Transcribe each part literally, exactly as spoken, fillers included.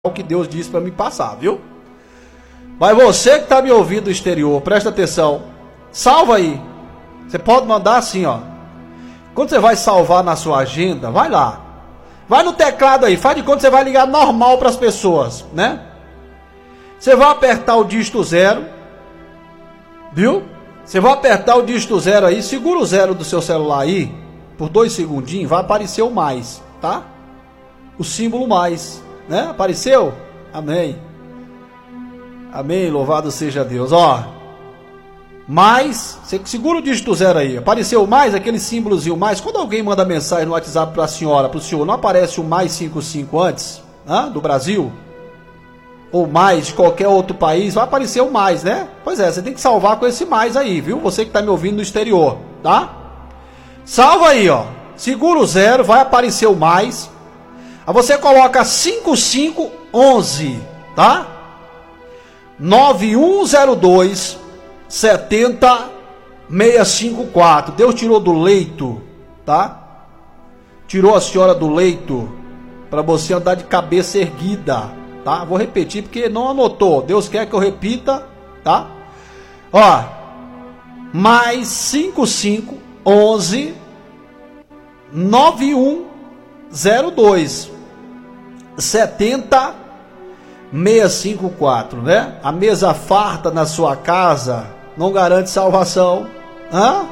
o que Deus disse para me passar, viu? Mas você que está me ouvindo do exterior, presta atenção, salva aí. Você pode mandar assim, ó. Quando você vai salvar na sua agenda, vai lá. Vai no teclado aí, faz de conta que você vai ligar normal para as pessoas, né? Você vai apertar o dígito zero, viu? Você vai apertar o dígito zero aí, segura o zero do seu celular aí, por dois segundinhos, vai aparecer o mais, tá? O símbolo mais, né? Apareceu? Amém. Amém, louvado seja Deus. Ó, mais, você segura o dígito zero aí, apareceu o mais, aquele símbolozinho mais. Quando alguém manda mensagem no WhatsApp para a senhora, para o senhor, não aparece o mais cinquenta e cinco antes, né? Do Brasil? Ou mais de qualquer outro país, vai aparecer o mais, né? Pois é, você tem que salvar com esse mais aí, viu? Você que está me ouvindo no exterior, tá? Salva aí, ó. Segura o zero, vai aparecer o mais. Aí você coloca cinco cinco um um, tá? nove um zero dois sete zero seis cinco quatro. Deus tirou do leito, tá? Tirou a senhora do leito para você andar de cabeça erguida, tá? Vou repetir porque não anotou. Deus quer que eu repita, tá? Ó, mais cinco cinco um um nove um zero dois sete zero seis cinco quatro, né? A mesa farta na sua casa não garante salvação. Hã?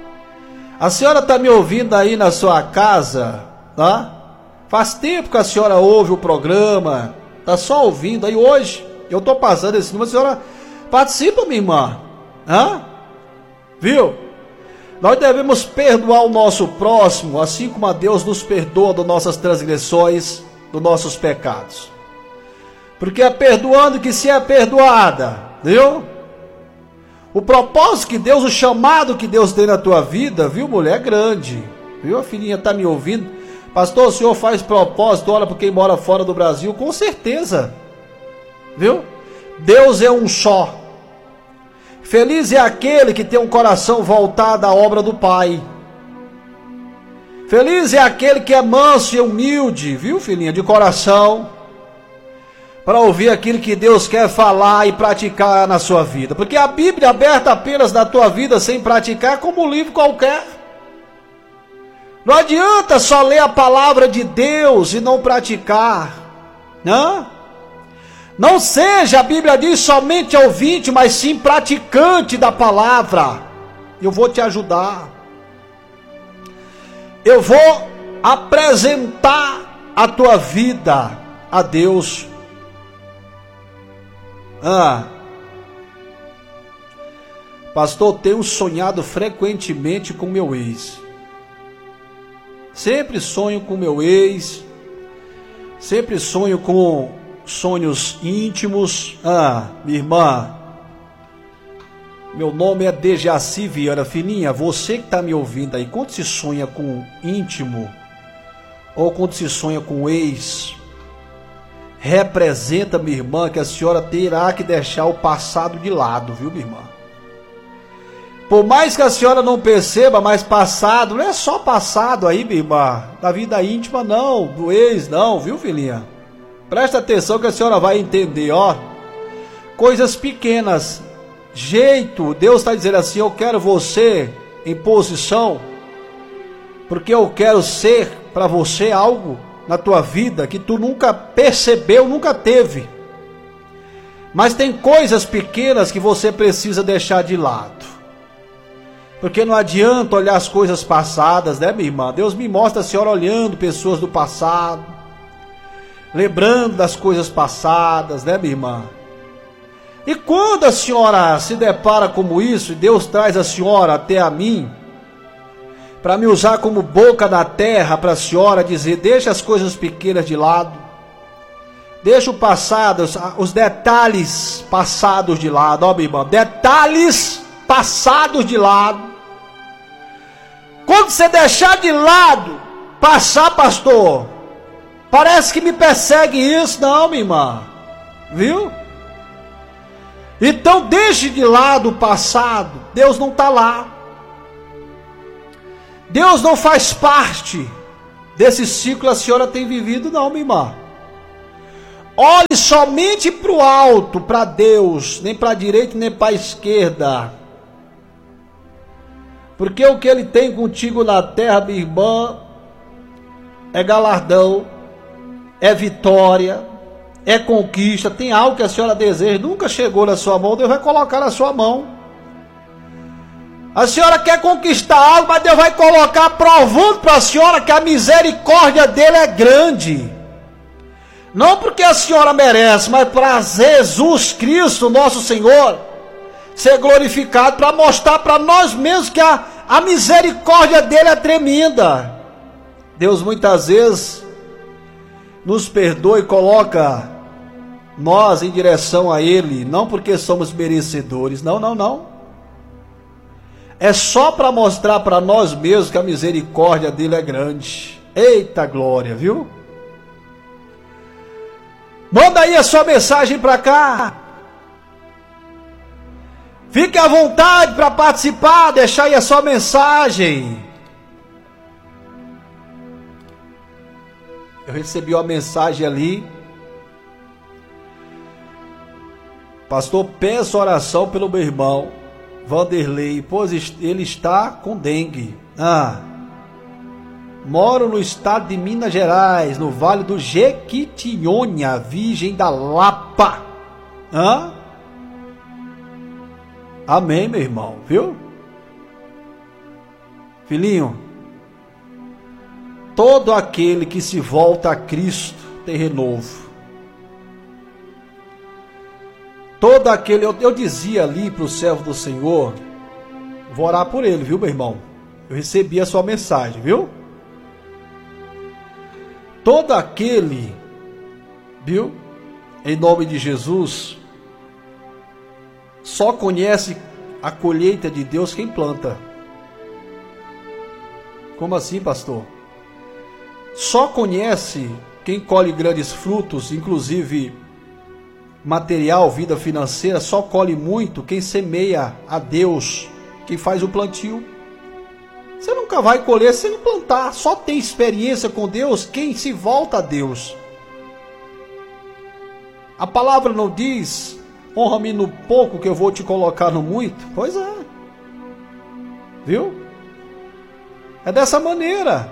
A senhora está me ouvindo aí na sua casa, tá? Faz tempo que a senhora ouve o programa, tá só ouvindo aí hoje. Eu tô passando esse número, a senhora participa, minha irmã. Hã? Viu? Nós devemos perdoar o nosso próximo, assim como a Deus nos perdoa das nossas transgressões, dos nossos pecados. Porque é perdoando que se é perdoada, viu? O propósito que Deus, o chamado que Deus tem na tua vida, viu, mulher, é grande. Viu, a filhinha tá me ouvindo? Pastor, o senhor faz propósito, olha para quem mora fora do Brasil, com certeza. Viu? Deus é um só. Feliz é aquele que tem um coração voltado à obra do Pai. Feliz é aquele que é manso e humilde, viu, filhinha, de coração, para ouvir aquilo que Deus quer falar e praticar na sua vida. Porque a Bíblia aberta apenas na tua vida sem praticar é como um livro qualquer. Não adianta só ler a palavra de Deus e não praticar, né? Não seja, a Bíblia diz, somente ouvinte, mas sim praticante da palavra. Eu vou te ajudar. Eu vou apresentar a tua vida a Deus. Ah, pastor, tenho sonhado frequentemente com meu ex. Sempre sonho com meu ex. Sempre sonho com sonhos íntimos. Ah, minha irmã, meu nome é Dejaci Vieira. Filhinha, você que está me ouvindo aí, quando se sonha com íntimo, ou quando se sonha com ex, representa, minha irmã, que a senhora terá que deixar o passado de lado, viu, minha irmã? Por mais que a senhora não perceba, mas passado, não é só passado aí, minha irmã, da vida íntima não, do ex não, viu, filhinha? Presta atenção que a senhora vai entender, ó. Coisas pequenas, jeito, Deus está dizendo assim, eu quero você em posição, porque eu quero ser para você algo na tua vida que tu nunca percebeu, nunca teve. Mas tem coisas pequenas que você precisa deixar de lado. Porque não adianta olhar as coisas passadas, né, minha irmã? Deus me mostra a senhora olhando pessoas do passado, lembrando das coisas passadas, né, minha irmã? E quando a senhora se depara com isso, e Deus traz a senhora até a mim, para me usar como boca da terra para a senhora dizer, deixa as coisas pequenas de lado, deixa o passado, os detalhes passados de lado, ó, minha irmã, detalhes passados de lado. Quando você deixar de lado, passar, pastor, parece que me persegue isso, não, minha irmã, viu? Então deixe de lado o passado, Deus não está lá. Deus não faz parte desse ciclo que a senhora tem vivido, não, minha irmã. olhe somente para o alto, para Deus, nem para a direita nem para a esquerda. Porque o que Ele tem contigo na terra, minha irmã, é galardão, é vitória, é conquista. Tem algo que a senhora deseja, nunca chegou na sua mão, Deus vai colocar na sua mão. A senhora quer conquistar algo, mas Deus vai colocar provando para a senhora que a misericórdia dele é grande. Não porque a senhora merece, mas para Jesus Cristo, nosso Senhor, ser glorificado, para mostrar para nós mesmos que a, a misericórdia dele é tremenda. Deus muitas vezes nos perdoa e coloca nós em direção a ele, não porque somos merecedores, não, não, não. É só para mostrar para nós mesmos que a misericórdia dele é grande. Eita glória, viu? Manda aí a sua mensagem para cá. Fique à vontade para participar, deixar aí a sua mensagem. Eu recebi uma mensagem ali. Pastor, peço oração pelo meu irmão Vanderlei, pois ele está com dengue. Ah, moro no estado de Minas Gerais, no Vale do Jequitinhonha, Virgem da Lapa. Hã? Amém, meu irmão, viu? Filhinho, todo aquele que se volta a Cristo tem renovo. Todo aquele, eu, eu dizia ali para o servo do Senhor, vou orar por ele, viu, meu irmão? Eu recebi a sua mensagem, viu? Todo aquele, viu, em nome de Jesus, só conhece a colheita de Deus quem planta. Como assim, pastor? Só conhece quem colhe grandes frutos, inclusive material, vida financeira, só colhe muito quem semeia a Deus, quem faz o plantio. Você nunca vai colher se não plantar. Só tem experiência com Deus quem se volta a Deus. A palavra não diz: honra-me no pouco que eu vou te colocar no muito. Pois é. Viu? É dessa maneira.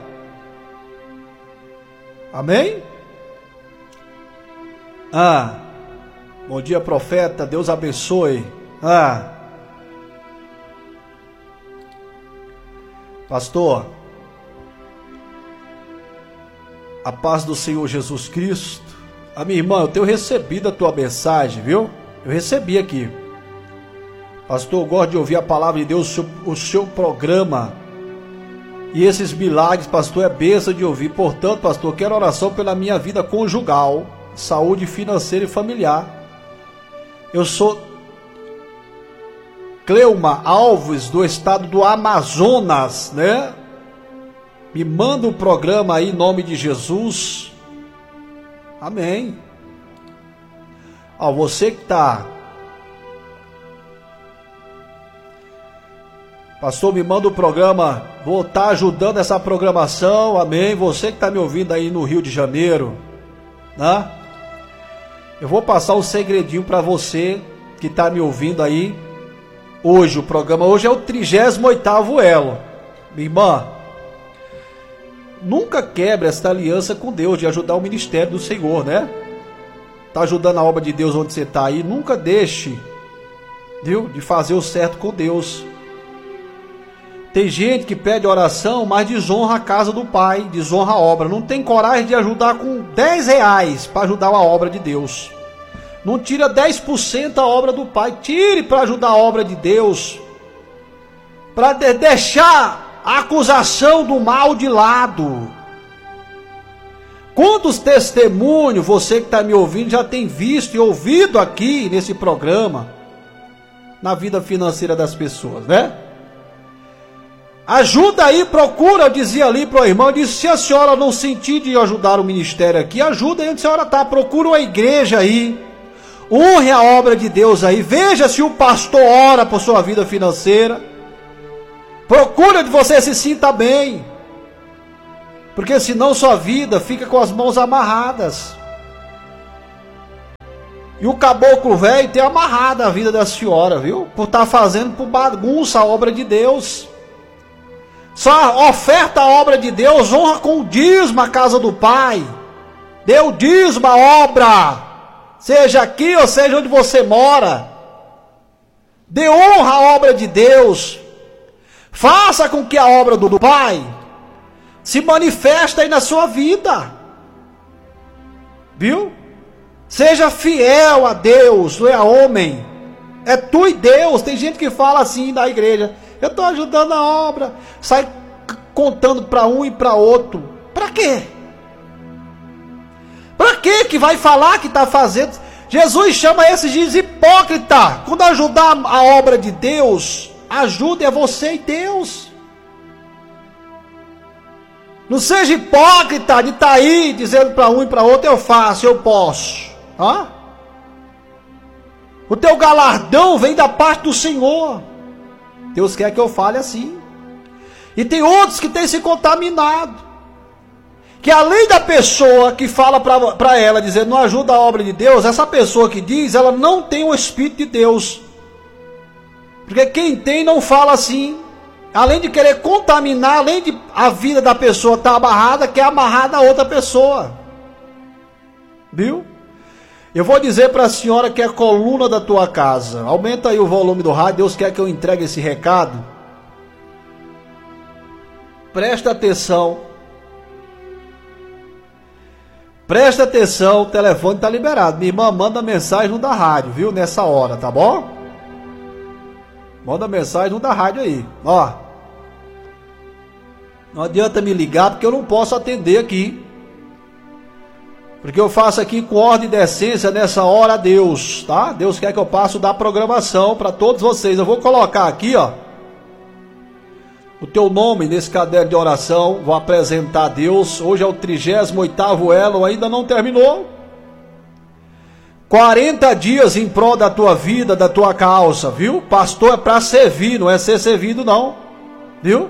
Amém? Ah. Bom dia, profeta. Deus abençoe. Ah. Pastor, a paz do Senhor Jesus Cristo. A minha irmã, eu tenho recebido a tua mensagem, viu? Eu recebi aqui. Pastor, eu gosto de ouvir a palavra de Deus, o seu, o seu programa. E esses milagres, pastor, é bênção de ouvir. Portanto, pastor, quero oração pela minha vida conjugal, saúde financeira e familiar. Eu sou Cleuma Alves, do estado do Amazonas, né? Me manda o programa aí em nome de Jesus. Amém. Ó, você que está... Pastor, me manda o programa. Vou estar ajudando essa programação. Amém. Você que está me ouvindo aí no Rio de Janeiro, né? Eu vou passar um segredinho para você que está me ouvindo aí. Hoje, o programa hoje é o trigésimo oitavo elo. Minha irmã, nunca quebre esta aliança com Deus de ajudar o ministério do Senhor, né? Está ajudando a obra de Deus onde você está aí. Nunca deixe, viu, de fazer o certo com Deus. Tem gente que pede oração, mas desonra a casa do Pai, desonra a obra. Não tem coragem de ajudar com dez reais para ajudar a obra de Deus. Não tira dez por cento da obra do Pai. Tire para ajudar a obra de Deus. Para de deixar a acusação do mal de lado. Quantos testemunhos você que está me ouvindo já tem visto e ouvido aqui nesse programa, na vida financeira das pessoas, né? Ajuda aí, procura, eu dizia ali para o irmão, eu disse, se a senhora não sentir de ajudar o ministério aqui, ajuda aí onde a senhora está, procura uma igreja aí, honre a obra de Deus aí, veja se o pastor ora por sua vida financeira, procura onde você se sinta bem, porque senão sua vida fica com as mãos amarradas. E o caboclo velho tem amarrado a vida da senhora, viu? Por estar tá fazendo por bagunça a obra de Deus. Só oferta a obra de Deus, honra com o dízimo a casa do Pai. Dê o dízimo à obra, seja aqui ou seja onde você mora. Dê honra à obra de Deus. Faça com que a obra do Pai se manifeste aí na sua vida. Viu? Seja fiel a Deus, não é a homem. É tu e Deus. Tem gente que fala assim na igreja: eu estou ajudando a obra. Sai contando para um e para outro. Para quê? Para quê que vai falar que está fazendo? Jesus chama esses de hipócrita. Quando ajudar a obra de Deus, ajude a você e Deus. Não seja hipócrita de estar tá aí dizendo para um e para outro: eu faço, eu posso. Hã? O teu galardão vem da parte do Senhor. Deus quer que eu fale assim. E tem outros que têm se contaminado. Que além da pessoa que fala para ela, dizendo não ajuda a obra de Deus, essa pessoa que diz, ela não tem o Espírito de Deus. Porque quem tem não fala assim. Além de querer contaminar, além de a vida da pessoa estar amarrada, quer amarrar da outra pessoa. Viu? Eu vou dizer para a senhora que é a coluna da tua casa. Aumenta aí o volume do rádio, Deus quer que eu entregue esse recado. Presta atenção. Presta atenção, o telefone está liberado. Minha irmã manda mensagem no da rádio, viu? Nessa hora, tá bom? Manda mensagem no da rádio aí. Ó. Não adianta me ligar porque eu não posso atender aqui. Porque eu faço aqui com ordem e decência nessa hora a Deus, tá? Deus quer que eu passe da programação para todos vocês. Eu vou colocar aqui, ó, o teu nome nesse caderno de oração. Vou apresentar a Deus. Hoje é o trigésimo oitavo elo, ainda não terminou. quarenta dias em prol da tua vida, da tua causa, viu? Pastor é para servir, não é ser servido não, viu?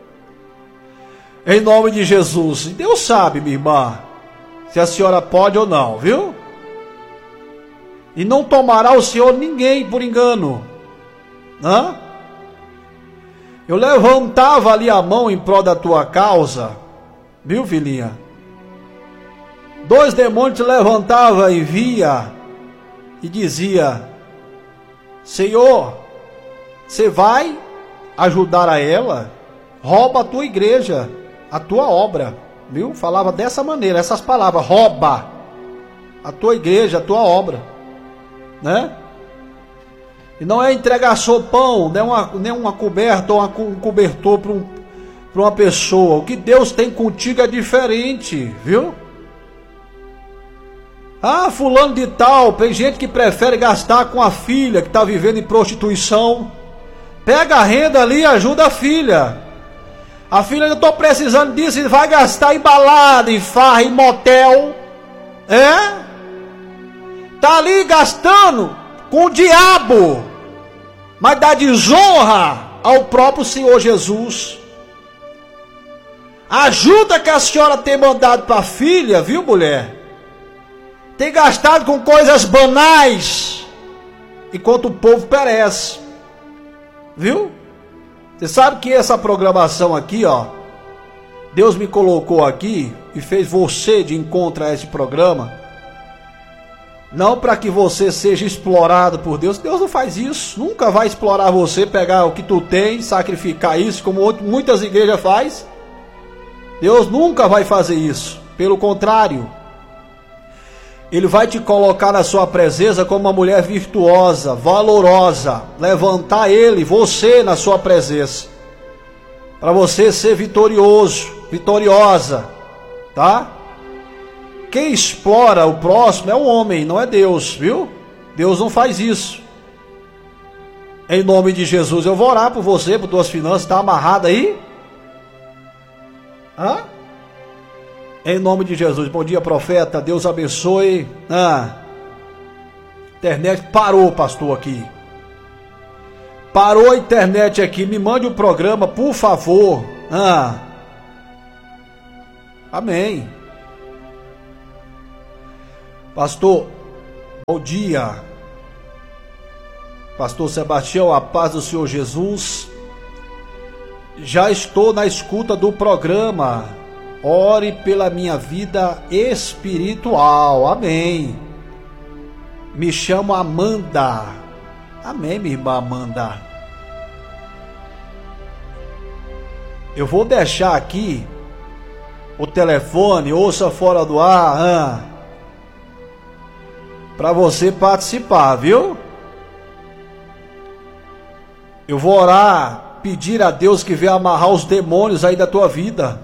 Em nome de Jesus. Deus sabe, minha irmã, se a senhora pode ou não, viu? E não tomará o Senhor ninguém por engano. Hã? Eu levantava ali a mão em prol da tua causa, viu, filhinha? Dois demônios te levantavam e via e dizia: Senhor, você vai ajudar a ela? Rouba a tua igreja, a tua obra. Viu? Falava dessa maneira, essas palavras: rouba a tua igreja, a tua obra, né? E não é entregar sopão, nem uma, nem uma coberta ou uma, um cobertor para um, para uma pessoa. O que Deus tem contigo é diferente, viu? Ah, fulano de tal, tem gente que prefere gastar com a filha que está vivendo em prostituição. Pega a renda ali e ajuda a filha. A filha, eu estou precisando disso, e vai gastar em balada, em farra, em motel. É? Tá ali gastando com o diabo, mas dá desonra ao próprio Senhor Jesus. A ajuda que a senhora tem mandado para a filha, viu, mulher? Tem gastado com coisas banais, enquanto o povo perece. Viu? Você sabe que essa programação aqui, ó, Deus me colocou aqui e fez você de encontro a esse programa, não para que você seja explorado por Deus. Deus não faz isso, nunca vai explorar você, pegar o que tu tem, sacrificar isso, como muitas igrejas fazem. Deus nunca vai fazer isso, pelo contrário, Ele vai te colocar na sua presença como uma mulher virtuosa, valorosa, levantar Ele, você na sua presença, para você ser vitorioso, vitoriosa, tá? Quem explora o próximo é o homem, não é Deus, viu? Deus não faz isso. Em nome de Jesus, eu vou orar por você, por tuas finanças. Está amarrado aí? Hã? Em nome de Jesus. Bom dia, profeta. Deus abençoe. Ah, internet parou, pastor, aqui. Parou a internet aqui. Me mande o programa, por favor. Ah. Amém. Pastor, Bom dia, Pastor Sebastião, a paz do Senhor Jesus. Já estou na escuta do programa. Ore pela minha vida espiritual. Amém. Me chamo Amanda. Amém, minha irmã Amanda. Eu vou deixar aqui o telefone, ouça fora do ar, ah, para você participar, viu? Eu vou orar, pedir a Deus que venha amarrar os demônios aí da tua vida.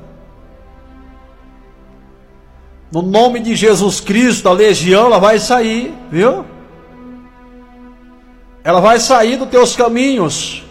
No nome de Jesus Cristo, a legião, ela vai sair, viu? Ela vai sair dos teus caminhos.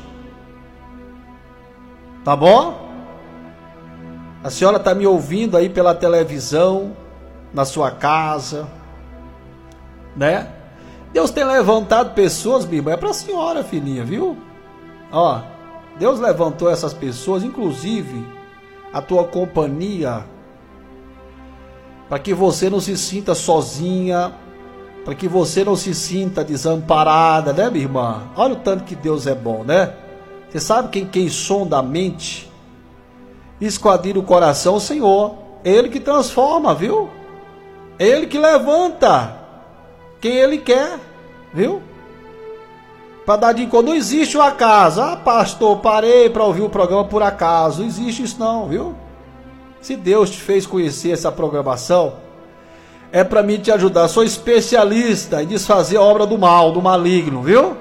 Tá bom? A senhora está me ouvindo aí pela televisão, na sua casa, né? Deus tem levantado pessoas, minha irmã, é para a senhora, filhinha, viu? Ó, Deus levantou essas pessoas, inclusive a tua companhia, para que você não se sinta sozinha, para que você não se sinta desamparada, né, minha irmã? Olha o tanto que Deus é bom, né? Você sabe quem, quem sonda a mente, esquadrilha o coração? O Senhor. Ele que transforma, viu? Ele que levanta quem Ele quer, viu? Para dar de conta, não existe o acaso. Ah, pastor, parei para ouvir o programa por acaso. Não existe isso não, viu? Se Deus te fez conhecer essa programação, é para mim te ajudar. Sou especialista em desfazer a obra do mal, do maligno, viu?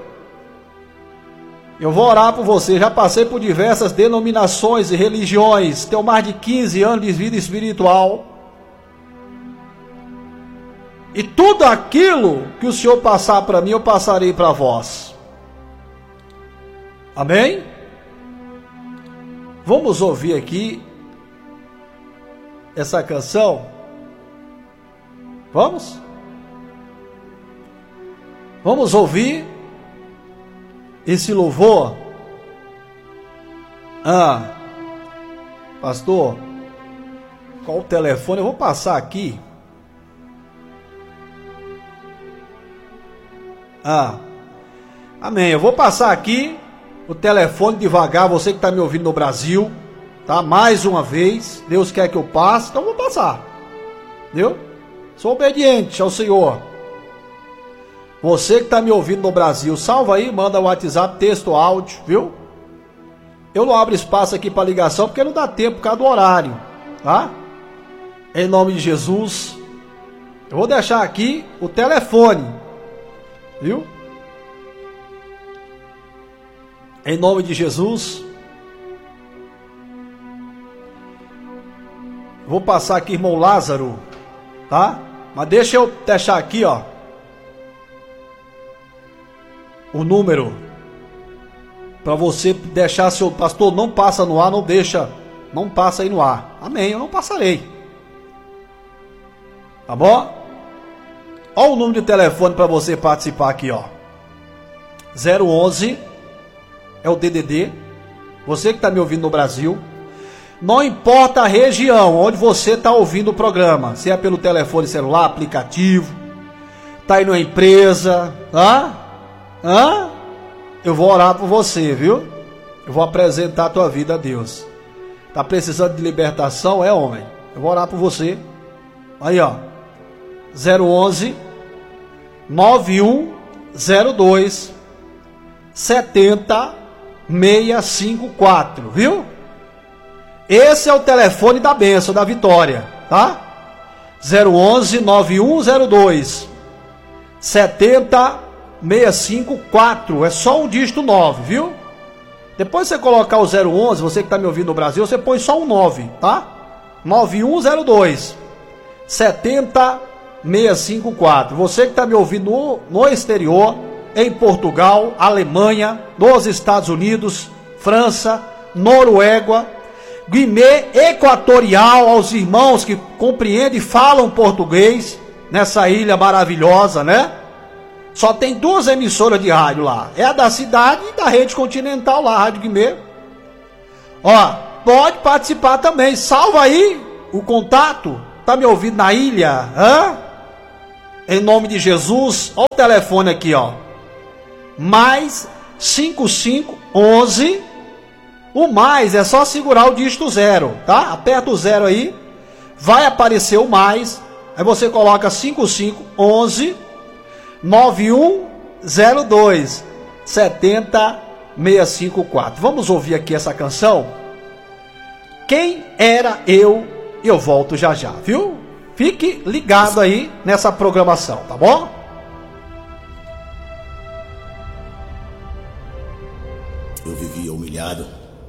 Eu vou orar por você. Já passei por diversas denominações e religiões. Tenho mais de quinze anos de vida espiritual. E tudo aquilo que o Senhor passar para mim, eu passarei para vós. Amém? Vamos ouvir aqui essa canção. Vamos? Vamos ouvir esse louvor. Ah, pastor, qual o telefone? Eu vou passar aqui. Ah, amém. Eu vou passar aqui o telefone devagar. Você que está me ouvindo no Brasil, tá? Mais uma vez, Deus quer que eu passe, então eu vou passar, viu? Sou obediente ao Senhor. Você que está me ouvindo no Brasil, salva aí, manda o WhatsApp, texto, áudio, viu? Eu não abro espaço aqui para ligação porque não dá tempo por causa do horário, tá? Em nome de Jesus, eu vou deixar aqui o telefone, viu? Em nome de Jesus. Vou passar aqui, irmão Lázaro, tá? Mas deixa eu deixar aqui, ó, o número para você deixar seu pastor. Não passa no ar, não deixa, não passa aí no ar. Amém, eu não passarei. Tá bom? Olha o número de telefone para você participar aqui, ó. zero onze é o D D D. Você que está me ouvindo no Brasil, não importa a região onde você está ouvindo o programa, se é pelo telefone celular, aplicativo, tá aí numa empresa, tá? Hã? Eu vou orar por você, viu? Eu vou apresentar a tua vida a Deus. Tá precisando de libertação? É, homem. Eu vou orar por você. Aí, ó. zero onze nove um zero dois sete zero seis cinco quatro, viu? Esse é o telefone da bênção, da vitória, tá? zero onze nove um zero dois sete zero seis cinco quatro. É só um dígito nove, viu? Depois você colocar o zero onze, você que está me ouvindo no Brasil, você põe só um nove, tá? nove um zero dois sete zero seis cinco quatro. Você que está me ouvindo no, no exterior, em Portugal, Alemanha, nos Estados Unidos, França, Noruega, Guiné Equatorial, aos irmãos que compreendem e falam português, nessa ilha maravilhosa, né? Só tem duas emissoras de rádio lá. É a da cidade e da rede continental lá, Rádio Guimê. Ó, pode participar também. Salva aí o contato. Tá me ouvindo na ilha? Hã? em nome de Jesus. Olha o telefone aqui, ó. Mais cinco cinco onze. O mais é só segurar o dígito zero, tá? Aperta o zero aí, vai aparecer o mais. Aí você coloca cinco cinco onze nove um zero dois sete zero seis cinco quatro. Vamos ouvir aqui essa canção. Quem era eu? Eu volto já já, viu? Fique ligado aí nessa programação, tá bom? Eu vivia humilhado,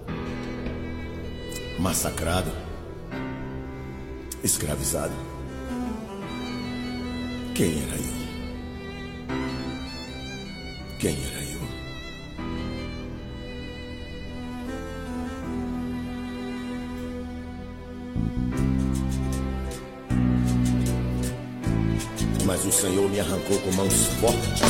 massacrado, escravizado. Quem era eu? Quem era eu? Mas o Senhor me arrancou com mãos fortes